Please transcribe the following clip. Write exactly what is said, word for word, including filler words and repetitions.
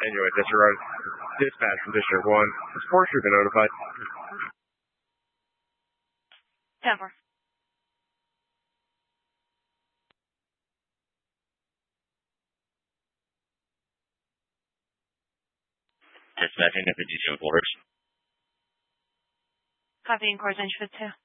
Anyway, disregard dispatch from District one. Has Forestry been notified? ten four. Dispatching to fifty-two Forest. Copying course entry for two.